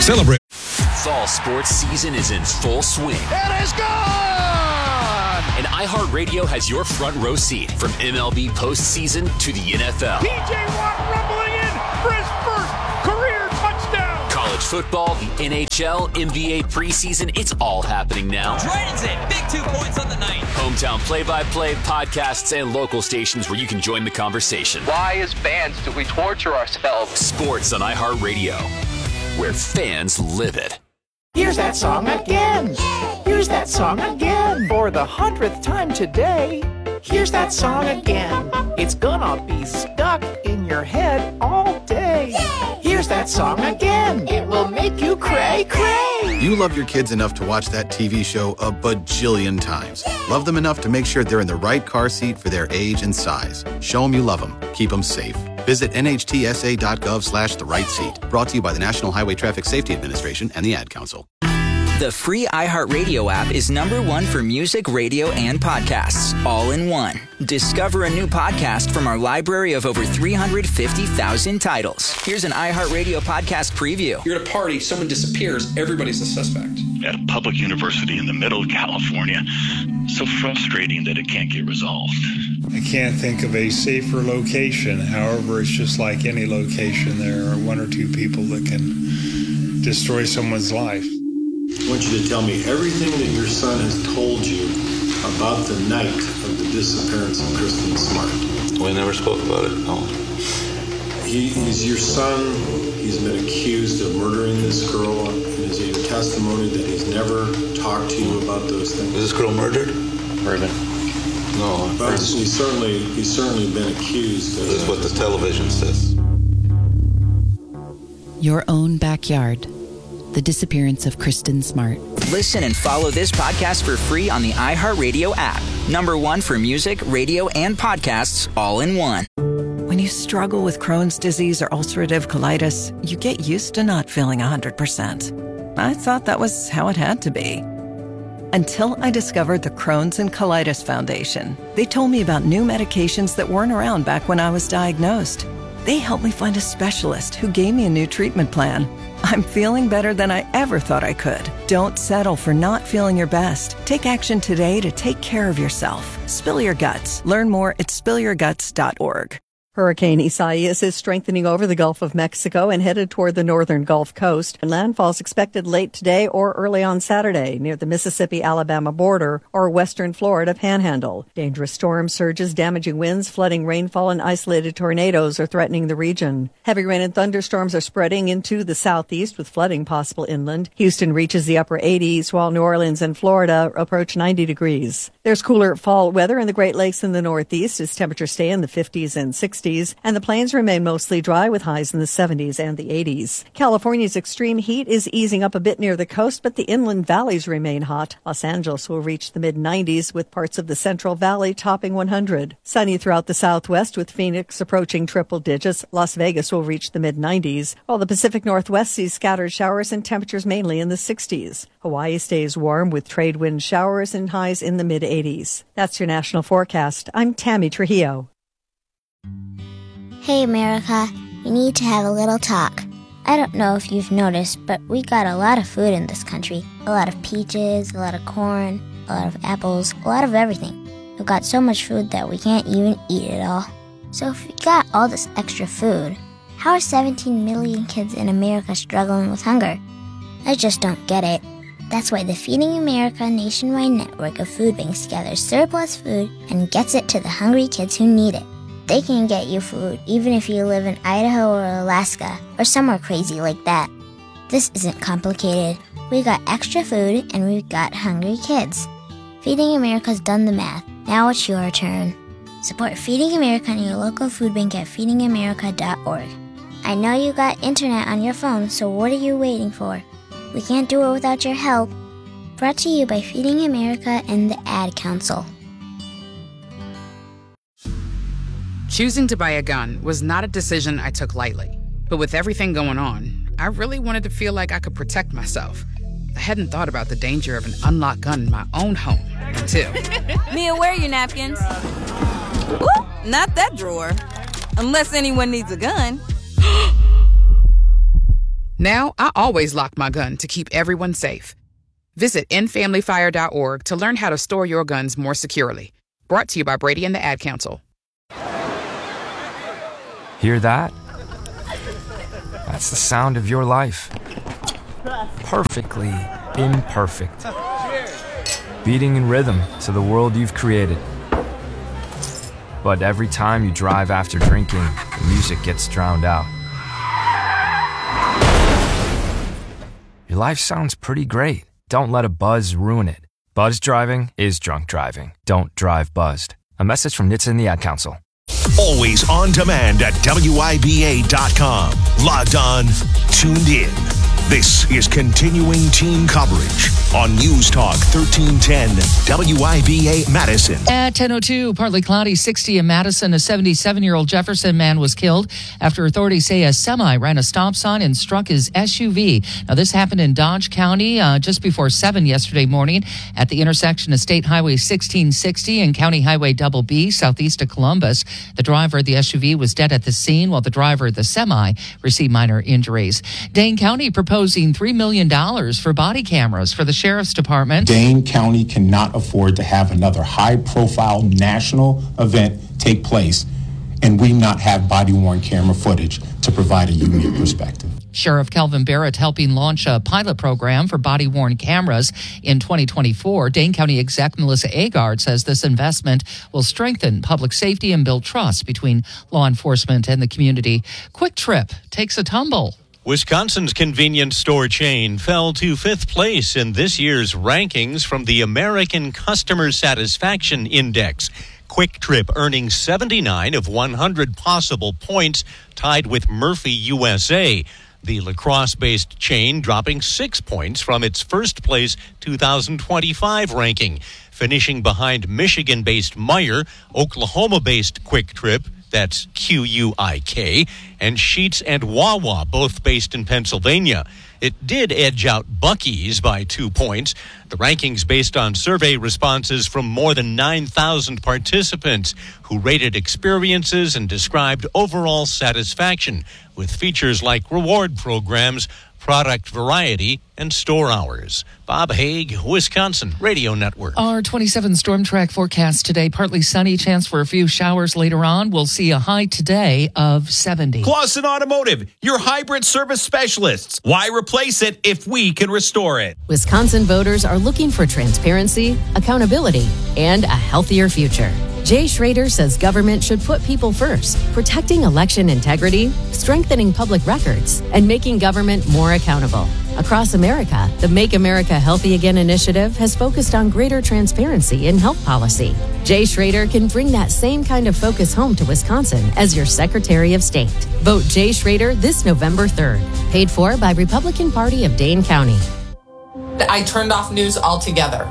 Speaker 10: Celebrate.
Speaker 11: Fall sports season is in full swing.
Speaker 10: It is gone!
Speaker 11: And iHeartRadio has your front row seat from MLB postseason to the NFL.
Speaker 10: P.J. Watt rumbling in for his first career touchdown!
Speaker 11: College football, the NHL, NBA preseason, it's all happening now.
Speaker 13: Dragons in, big 2 points on the night.
Speaker 11: Hometown play-by-play, podcasts, and local stations where you can join the conversation.
Speaker 14: Why, as fans, do we torture ourselves?
Speaker 11: Sports on iHeartRadio, where fans live it.
Speaker 15: Here's that song again. Here's that song again. For the 100th time today. Here's that song again. It's gonna be stuck in your head all day. Here's that song again. It will make you cray, cray.
Speaker 16: You love your kids enough to watch that TV show a bajillion times. Love them enough to make sure they're in the right car seat for their age and size. Show them you love them. Keep them safe. Visit nhtsa.gov/the-right-seat. Brought to you by the National Highway Traffic Safety Administration and the Ad Council.
Speaker 17: The free iHeartRadio app is #1 for music, radio, and podcasts, all in one. Discover a new podcast from our library of over 350,000 titles. Here's an iHeartRadio podcast preview.
Speaker 18: You're at a party, someone disappears, everybody's a suspect.
Speaker 19: At a public university in the middle of California. So frustrating that it can't get resolved.
Speaker 20: I can't think of a safer location. However, it's just like any location. There are 1 or 2 people that can destroy someone's life.
Speaker 21: I want you to tell me everything that your son has told you about the night of the disappearance of Kristen Smart.
Speaker 24: We never spoke about it, no.
Speaker 21: He's your son. He's been accused of murdering this girl. And is it your testimony that he's never talked to you about those things?
Speaker 24: Was this girl murdered?
Speaker 21: Murdered.
Speaker 24: No.
Speaker 21: But he's certainly been accused.
Speaker 24: This is what the television says.
Speaker 25: Your own backyard. The disappearance of Kristen Smart.
Speaker 17: Listen and follow this podcast for free on the iHeartRadio app. #1 for music, radio, and podcasts, all in one.
Speaker 34: When you struggle with Crohn's disease or ulcerative colitis, you get used to not feeling 100%. I thought that was how it had to be. Until I discovered the Crohn's and Colitis Foundation. They told me about new medications that weren't around back when I was diagnosed. They helped me find a specialist who gave me a new treatment plan. I'm feeling better than I ever thought I could. Don't settle for not feeling your best. Take action today to take care of yourself. Spill your guts. Learn more at spillyourguts.org.
Speaker 35: Hurricane Isaias is strengthening over the Gulf of Mexico and headed toward the northern Gulf Coast. Landfall is expected late today or early on Saturday near the Mississippi-Alabama border or western Florida panhandle. Dangerous storm surges, damaging winds, flooding rainfall, and isolated tornadoes are threatening the region. Heavy rain and thunderstorms are spreading into the southeast with flooding possible inland. Houston reaches the upper 80s while New Orleans and Florida approach 90 degrees. There's cooler fall weather in the Great Lakes in the northeast as temperatures stay in the 50s and 60s. And the plains remain mostly dry with highs in the 70s and the 80s. California's extreme heat is easing up a bit near the coast, but the inland valleys remain hot. Los Angeles will reach the mid-90s with parts of the Central Valley topping 100. Sunny throughout the southwest with Phoenix approaching triple digits. Las Vegas will reach the mid-90s, while the Pacific Northwest sees scattered showers and temperatures mainly in the 60s. Hawaii stays warm with trade wind showers and highs in the mid-80s. That's your national forecast. I'm Tammy Trujillo.
Speaker 36: Hey America, we need to have a little talk. I don't know if you've noticed, but we got a lot of food in this country. A lot of peaches, a lot of corn, a lot of apples, a lot of everything. We've got so much food that we can't even eat it all. So if we got all this extra food, how are 17 million kids in America struggling with hunger? I just don't get it. That's why the Feeding America nationwide network of food banks gathers surplus food and gets it to the hungry kids who need it. They can get you food even if you live in Idaho or Alaska or somewhere crazy like that. This isn't complicated. We got extra food and we've got hungry kids. Feeding America's done the math. Now it's your turn. Support Feeding America and your local food bank at feedingamerica.org. I know you got internet on your phone, so what are you waiting for? We can't do it without your help. Brought to you by Feeding America and the Ad Council.
Speaker 37: Choosing to buy a gun was not a decision I took lightly. But with everything going on, I really wanted to feel like I could protect myself. I hadn't thought about the danger of an unlocked gun in my own home until...
Speaker 38: Mia, where are your napkins? Ooh, not that drawer. Unless anyone needs a gun.
Speaker 37: Now, I always lock my gun to keep everyone safe. Visit endfamilyfire.org to learn how to store your guns more securely. Brought to you by Brady and the Ad Council.
Speaker 1: Hear that? That's the sound of your life. Perfectly imperfect. Beating in rhythm to the world you've created. But every time you drive after drinking, the music gets drowned out. Your life sounds pretty great. Don't let a buzz ruin it. Buzz driving is drunk driving. Don't drive buzzed. A message from NHTSA and the Ad Council.
Speaker 2: Always on demand at WIBA.com. Logged on, tuned in. This is continuing team coverage on News Talk 1310 WIBA Madison.
Speaker 3: At 10:02, partly cloudy, 60 in Madison. A 77-year-old Jefferson man was killed after authorities say a semi ran a stop sign and struck his SUV. Now, this happened in Dodge County just before 7 yesterday morning at the intersection of State Highway 1660 and County Highway Double B, southeast of Columbus. The driver of the SUV was dead at the scene, while the driver of the semi received minor injuries. Dane County proposing $3 million for body cameras for the Sheriff's Department.
Speaker 4: Dane County cannot afford to have another high-profile national event take place and we not have body-worn camera footage to provide a unique perspective.
Speaker 3: Sheriff Kelvin Barrett helping launch a pilot program for body-worn cameras in 2024. Dane County Exec Melissa Agard says this investment will strengthen public safety and build trust between law enforcement and the community. Quick Trip takes a tumble.
Speaker 5: Wisconsin's convenience store chain fell to 5th place in this year's rankings from the American Customer Satisfaction Index. Quick Trip earning 79 of 100 possible points, tied with Murphy USA. The La Crosse-based chain dropping 6 points from its first place 2025 ranking, finishing behind Michigan-based Meijer, Oklahoma-based Quick Trip, that's QUIK, and Sheetz and Wawa, both based in Pennsylvania. It did edge out Buc-ee's by 2 points. The rankings based on survey responses from more than 9,000 participants who rated experiences and described overall satisfaction with features like reward programs, product variety, and store hours. Bob Haig, Wisconsin Radio Network.
Speaker 3: Our 27 storm track forecast today, partly sunny, chance for a few showers later on. We'll see a high today of 70.
Speaker 6: Clausen Automotive, your hybrid service specialists. Why replace it if we can restore it?
Speaker 7: Wisconsin voters are looking for transparency, accountability, and a healthier future. Jay Schrader says government should put people first, protecting election integrity, strengthening public records, and making government more accountable. Across America, the Make America Healthy Again initiative has focused on greater transparency in health policy. Jay Schrader can bring that same kind of focus home to Wisconsin as your Secretary of State. Vote Jay Schrader this November 3rd. Paid for by Republican Party of Dane County.
Speaker 3: I turned off news altogether.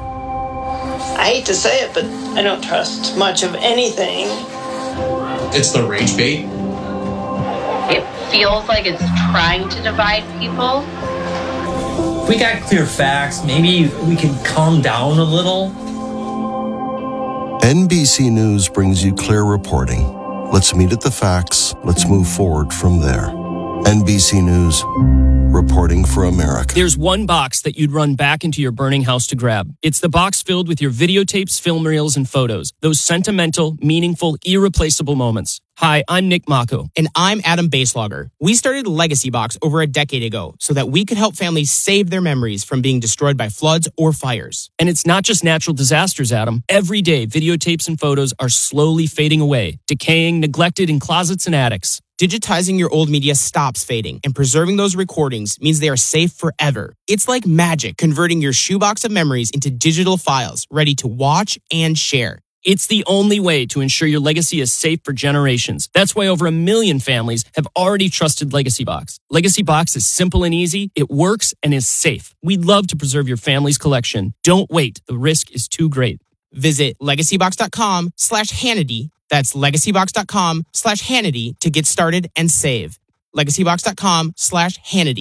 Speaker 8: I hate to say it, but I don't trust much of anything.
Speaker 18: It's the rage bait.
Speaker 22: It feels like it's trying to divide people.
Speaker 23: If we got clear facts, maybe we can calm down a little.
Speaker 26: NBC News brings you clear reporting. Let's meet at the facts. Let's move forward from there. NBC News, reporting for America.
Speaker 27: There's one box that you'd run back into your burning house to grab. It's the box filled with your videotapes, film reels, and photos. Those sentimental, meaningful, irreplaceable moments. Hi, I'm Nick Mako.
Speaker 28: And I'm Adam Baselogger. We started Legacy Box over a decade ago so that we could help families save their memories from being destroyed by floods or fires.
Speaker 27: And it's not just natural disasters, Adam. Every day, videotapes and photos are slowly fading away, decaying, neglected in closets and attics.
Speaker 28: Digitizing your old media stops fading, and preserving those recordings means they are safe forever. It's like magic, converting your shoebox of memories into digital files, ready to watch and share.
Speaker 27: It's the only way to ensure your legacy is safe for generations. That's why over 1 million families have already trusted Legacy Box. Legacy Box is simple and easy, it works, and is safe. We'd love to preserve your family's collection. Don't wait. The risk is too great.
Speaker 28: Visit legacybox.com/Hannity. That's legacybox.com/Hannity to get started and save. Legacybox.com/Hannity.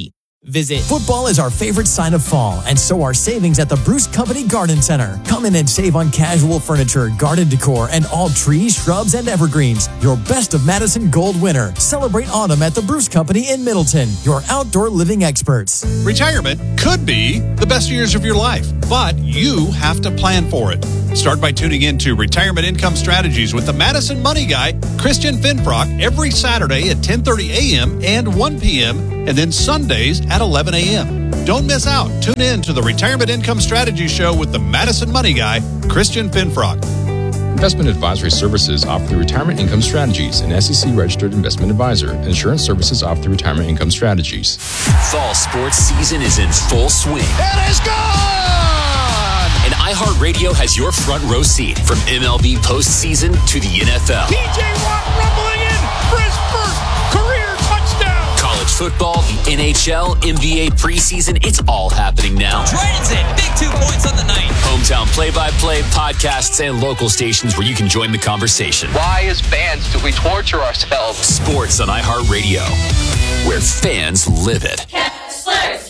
Speaker 28: Visit.
Speaker 9: Football is our favorite sign of fall, and so are savings at the Bruce Company Garden Center. Come in and save on casual furniture, garden decor, and all trees, shrubs, and evergreens. Your Best of Madison Gold winner. Celebrate autumn at the Bruce Company in Middleton, your outdoor living experts.
Speaker 10: Retirement could be the best years of your life, but you have to plan for it. Start by tuning in to Retirement Income Strategies with the Madison Money Guy, Christian Finfrock, every Saturday at 10:30 a.m. and 1 p.m., and then Sundays at 11 a.m. Don't miss out. Tune in to the Retirement Income Strategy Show with the Madison Money Guy, Christian Finfrock.
Speaker 11: Investment advisory services offered through Retirement Income Strategies, an SEC-registered investment advisor. Insurance services offered through Retirement Income Strategies.
Speaker 12: Fall sports season is in full swing.
Speaker 2: It is gone!
Speaker 12: And iHeartRadio has your front row seat from MLB postseason to the NFL.
Speaker 2: P.J. Watt rumbling in for his first career touchdown.
Speaker 12: College football, the NHL, NBA preseason, it's all happening now.
Speaker 13: Transit, big 2 points on the night.
Speaker 12: Hometown play-by-play, podcasts, and local stations where you can join the conversation.
Speaker 13: Why, as fans, do we torture ourselves?
Speaker 12: Sports on iHeartRadio, where fans live it.
Speaker 38: Kessler's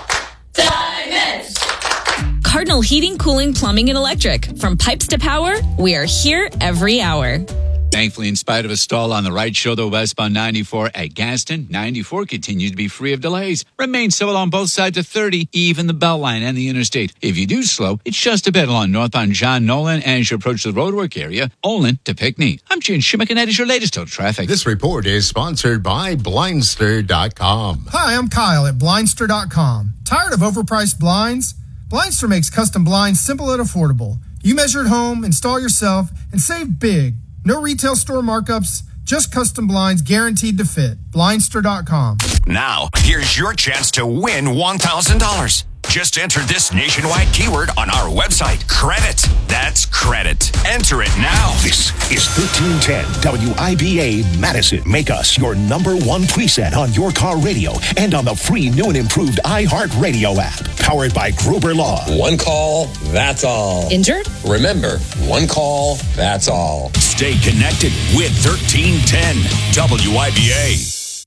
Speaker 38: Diamonds.
Speaker 14: Cardinal Heating, Cooling, Plumbing, and Electric. From pipes to power, we are here every hour.
Speaker 15: Thankfully, in spite of a stall on the right shoulder westbound 94 at Gaston, 94 continues to be free of delays. Remains so along both sides of 30, even the Beltline and the interstate. If you do slow, it's just a bit along northbound John Nolan as you approach the roadwork area, Olin to Pinckney. I'm Gene Schimmick, and that is your latest total traffic.
Speaker 16: This report is sponsored by Blindster.com.
Speaker 19: Hi, I'm Kyle at Blindster.com. Tired of overpriced blinds? Blindster makes custom blinds simple and affordable. You measure at home, install yourself, and save big. No retail store markups, just custom blinds guaranteed to fit. Blindster.com.
Speaker 2: Now, here's your chance to win $1,000. Just enter this nationwide keyword on our website. Credit. That's credit. Enter it now.
Speaker 20: This is 1310 WIBA Madison. Make us your #1 preset on your car radio and on the free new and improved iHeartRadio app. Powered by Gruber Law.
Speaker 21: One call, that's all.
Speaker 14: Injured?
Speaker 21: Remember, one call, that's all.
Speaker 2: Stay connected with 1310 WIBA.